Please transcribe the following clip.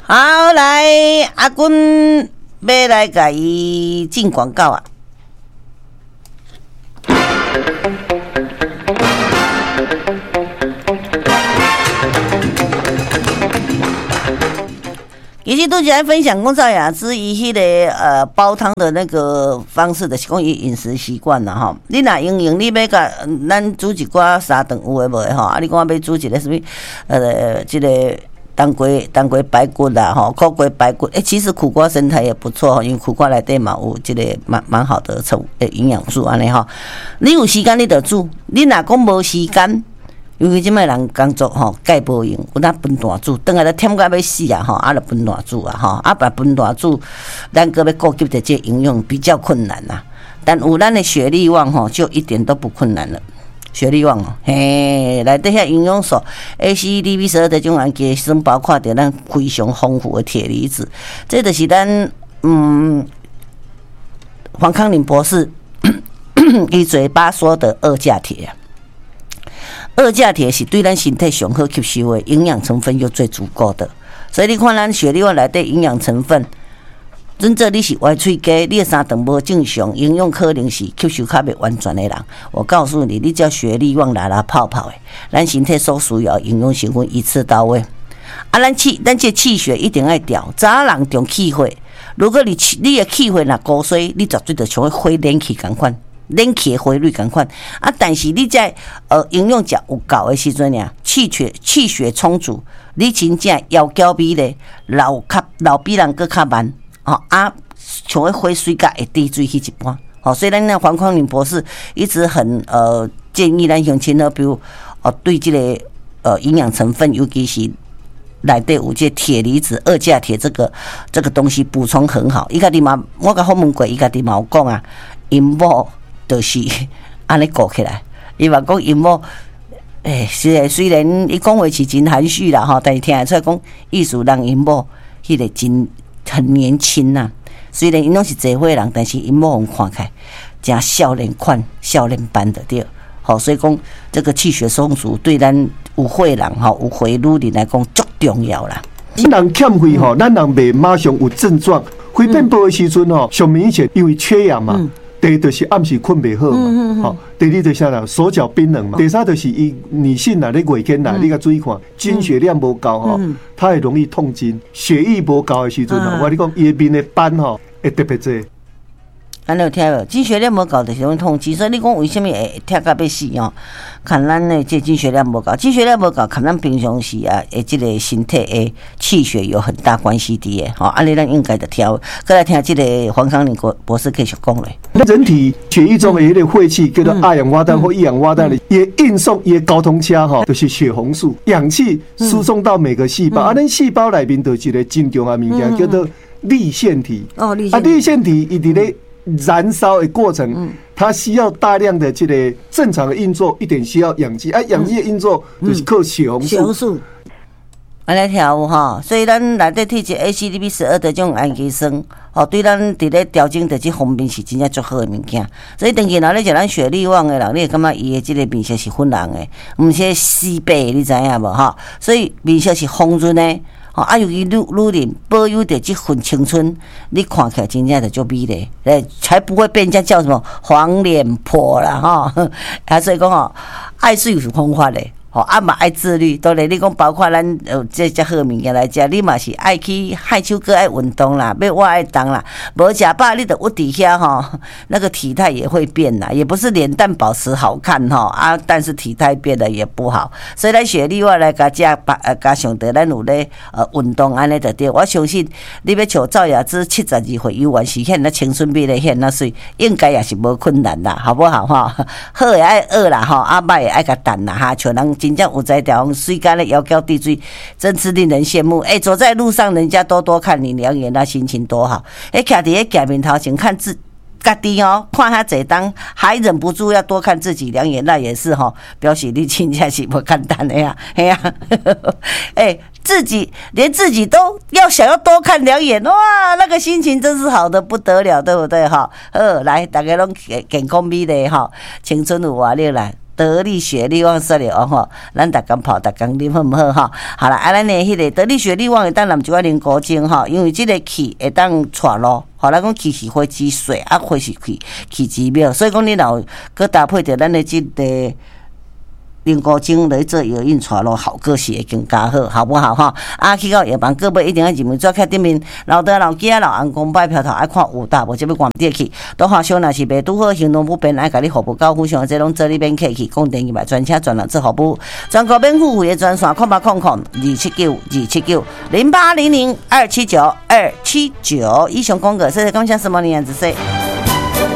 好，来阿君要来给伊进广告啊。其实都是来分享讲赵雅芝伊迄个煲汤的那个方式，就是讲伊饮食习惯啦吼。你若用你要甲咱煮一寡沙顿有诶无诶吼？啊，你讲要煮一个什么这个当归排骨啦吼，苦瓜排骨。其实苦瓜生态也不错，因为苦瓜内底嘛有这个蛮好的营养素安尼吼。你有时间你就煮，你若讲无时间。尤其即摆人工作吼，介无用，有当分大煮，等下咧忝甲要死啊吼，啊就分大煮啊吼，啊把分大煮，咱个要顾及的这营养比较困难啦。但有咱的雪力旺吼，就一点都不困难了。雪力旺哦，嘿，内底遐营养素 A、C、D、B12的种氨基酸，包括着咱非常丰富的铁离子，这就是咱黄康林博士伊嘴巴说的二价铁啊。二价铁是对咱身体上好吸收的，营养成分又最足够的，所以你看咱雪力旺内底营养成分，真正你是歪喙鸡，你的三顿无正常，营养可能是吸收较袂完全的人。我告诉你，你叫雪力旺来泡泡的，咱身体所需要营养成分一次到位。啊，咱这气血一定要调，早人重气血，如果你的气血若高衰，你绝对就像火燃气共款。冷气的回率同款啊，但是你在营养食有够的时阵呀，气血充足，你真正腰脚比咧老比人更较慢哦啊，像个火水甲会滴水迄一般哦，所以咱那黄匡林博士一直很建议咱乡亲呢，比如对这个营养成分，尤其是内底有这铁离子二价铁这个东西补充很好。伊家己嘛，我甲访问过，伊家己嘛有讲啊，因某。就是安尼顾起来，伊嘛讲因某，虽然伊讲话是真含蓄啦吼，但是听得出来讲意思让因某迄个真很年轻呐。虽然因拢是济岁人，但是因某看起来真少年款、少年般的对。好，所以讲这个气血充足，对咱有血人吼、有血女人来讲足重要啦。 咱人欠血吼，咱人袂马上有症状，血变薄的时阵吼，上明显因为缺氧嘛。第一就是暗时困袂好嘛，好。第二就是啥啦，手脚冰冷嘛。第三就是伊女性啦，你月经啦，你甲注意看，经血量无够吼，她会容易痛经。血液无够的时阵吼，我跟你讲，伊面的斑吼会特别多。 咱有听无？经血量无够就是容易痛经，所以你讲为什么会痛到要死哦？看咱的这经血量无够，经血量无够，看咱平常时啊，这个身体的气血有很大关系的耶。好，安尼咱应该就调。再来听这个黄康林博士继续讲嘞。 人体血液中的迄个血气叫做二氧化碳或一氧化碳的，也运送也交通车吼，就是血红素，氧气输送到每个细胞，咱细胞内面就是一个真重要物件，叫做粒线体。粒线体伊伫咧燃烧的过程，它需要大量的这个正常的运作，一点需要氧气，氧气的运作就是靠血红素。血红素， 安尼调有吼，所以咱内底体质 ACDB12的这种氨基酸，吼，对咱伫咧调整的这方面是真正足好的物件。所以长期若咧食咱血力旺的人，你会感觉伊的这个面色是粉红的，毋是死白，你知影无吼？所以面色是红润的。啊，尤其女人保有着这份青春，你看起来真正就足美丽，才不会被人家叫什么黄脸婆啦哈。啊，所以讲哦，爱是有方法的。吼，啊嘛爱自律，当然你讲包括咱这好物件来食，你嘛是爱去害羞个爱运动啦，要我爱动啦，无食饱你就屈伫遐吼，那个体态也会变啦，也不是脸蛋保持好看吼啊，但是体态变得也不好，所以咱雪力我来加加上得咱有咧运动安尼就对，我相信你要像赵雅芝72岁有完是显那青春美丽显那水，应该也是无困难啦，好不好哈？好也爱学啦吼，啊歹也爱甲等啦哈，像人。真正有才调，水干的腰脚滴水，真是令人羡慕。走在路上，人家多看你两眼，那心情多好。徛伫咧镜面头前看家己哦，看遐侪当，还忍不住要多看自己两眼，那也是吼，表示你真正是不简单的呀，嘿呀，连自己都要想要多看两眼，哇，那个心情真是好的不得了，对不对哈？来，大家拢健康美丽哈，青春有活力啦。 得力血力旺说了吼，咱逐工泡，逐工啉好毋好吼？好啦，咱的迄个得力血力旺会当淋一寡灵菇精吼，因为即个气会当带路。好，咱讲气是火之水，啊火是气之妙，所以讲你若佮搭配着咱的即个灵菇精来做药引带路，效果是会更加好，好不好哈？啊，去到药房各位一定要认明，做客顶面老爸老囝老翁公拜票头爱看有大，无即要逛跌去。都好小若是袂拄好，行动不便，爱甲你服务到府上，这拢做你免客气，讲电话专车专人做服务，全国免付费的专线，0800-279-279，0800-279-279。以上讲过，谢谢感谢什么年子说。